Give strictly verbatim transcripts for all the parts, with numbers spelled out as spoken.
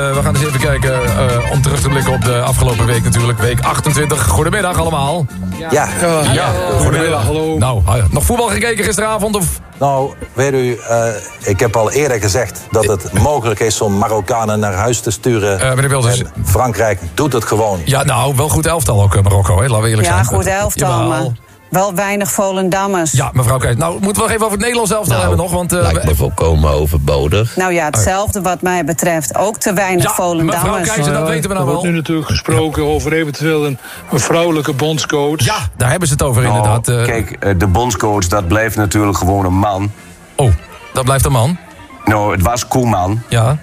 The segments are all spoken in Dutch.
Uh, we gaan eens even kijken uh, om terug te blikken op de afgelopen week natuurlijk. Week achtentwintig. Goedemiddag allemaal. Ja. Ja. ja. ja. Goedemiddag. Hallo. Nou, nog voetbal gekeken gisteravond? Of? Nou, weet u, uh, ik heb al eerder gezegd dat het mogelijk is om Marokkanen naar huis te sturen. Uh, meneer Wilders. En Frankrijk doet het gewoon. Ja, nou, wel goed elftal ook, Marokko, hè? Laten we eerlijk ja, zijn. Ja, goed elftal, maar wel weinig Volendammers. Ja, mevrouw Kees. Nou, moeten we nog even over het Nederlands elftal nou, hebben nog. Want, uh, lijkt me volkomen overbodig. Nou ja, hetzelfde wat mij betreft. Ook te weinig ja, Volendammers. Mevrouw Kees, dat weten we nou wel. Er wordt nu natuurlijk gesproken ja. over eventueel een, een vrouwelijke bondscoach. Ja, daar hebben ze het over nou, inderdaad. Uh, kijk, de bondscoach, dat blijft natuurlijk gewoon een man. Oh, dat blijft een man? Nou, het was Koeman. Ja.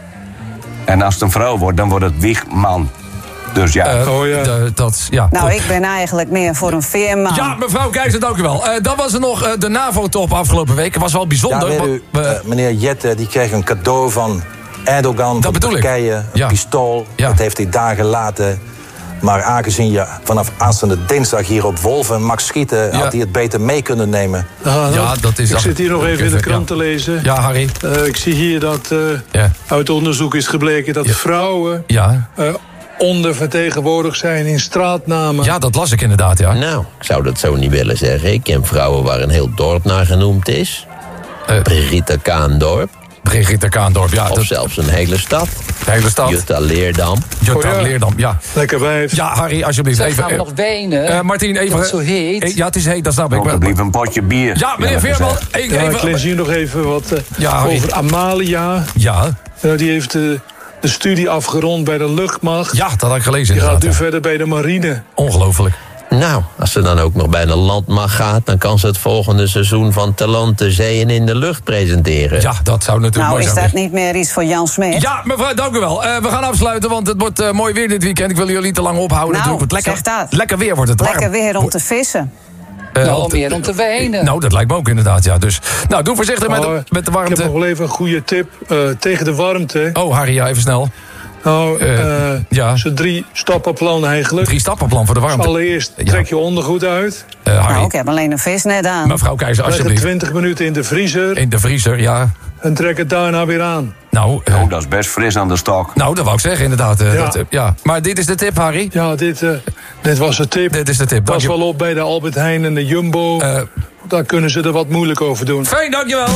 En als het een vrouw wordt, dan wordt het Wiegman. Dus ja. Uh, oh, ja. De, dat, ja. Nou, ik ben eigenlijk meer voor een veerman. Ja, mevrouw Keizer, dank u wel. Uh, dan was er nog uh, de NAVO-top afgelopen week. Het was wel bijzonder. Ja, u, uh, meneer Jette, die kreeg een cadeau van Erdogan van Turkije. Een ja. pistool. Ja. Dat heeft hij daar gelaten. Maar aangezien je vanaf aanstaande dinsdag hier op Wolven mag schieten... Ja. had hij het beter mee kunnen nemen. Ah, ja, dat is ik zit hier nog even in de krant te lezen. Ja, Harry. Uh, ik zie hier dat uh, ja. uit onderzoek is gebleken dat ja. vrouwen... Ja. Uh, ondervertegenwoordigd zijn in straatnamen. Ja, dat las ik inderdaad, ja. Nou, ik zou dat zo niet willen zeggen. Ik ken vrouwen waar een heel dorp naar genoemd is. Uh, Brigitte Kaandorp. Brigitte Kaandorp, ja. Of dat... zelfs een hele stad. De hele stad. Jutta Leerdam. Jutta oh, ja. Leerdam, ja. Lekker wijf. Ja, Harry, alsjeblieft. Zeg, even, gaan we nog wenen? Uh, Martien, even... zo heet. Ja, het is heet, dat snap ik. Er blijft een potje bier. Ja, meneer Veerman. Ja, even... ik lees hier nog even wat uh, ja, over Amalia. Ja. Uh, die heeft... Uh, de studie afgerond bij de luchtmacht. Ja, dat had ik gelezen. Die gaat nu ja. verder bij de marine. Ongelooflijk. Nou, als ze dan ook nog bij de landmacht gaat... dan kan ze het volgende seizoen van Talent de Zee en in de lucht presenteren. Ja, dat zou natuurlijk nou, mooi zijn. Nou, is dat niet meer iets voor Jan Smit? Ja, mevrouw, dank u wel. Uh, we gaan afsluiten, want het wordt uh, mooi weer dit weekend. Ik wil jullie niet te lang ophouden. Nou, het lekker, zeg dat. Lekker weer wordt het warm. Lekker weer om te vissen. Uh, nou, meer om te wenen. Nou, dat lijkt me ook inderdaad, ja. Dus, nou, doe voorzichtig met, de, met de warmte. Ik heb nog wel even een goede tip uh, tegen de warmte. Oh, Harry, ja, even snel. Nou, uh, uh, ja. zo'n drie stappenplan eigenlijk. Drie stappenplan voor de warmte. Dus allereerst trek je ondergoed uit. Uh, nou, ik heb alleen een visnet aan. Mevrouw Keizer, alsjeblieft. Leg het twintig minuten in de vriezer. In de vriezer, ja. En trek het daarna weer aan. Nou, uh, oh, dat is best fris aan de stok. Nou, dat wou ik zeggen, inderdaad. Uh, ja. Dat, uh, ja. Maar dit is de tip, Harry? Ja, dit, uh, dit was de tip. Dit is de tip. Pas wel op bij de Albert Heijn en de Jumbo. Uh, Daar kunnen ze er wat moeilijk over doen. Fijn, dankjewel.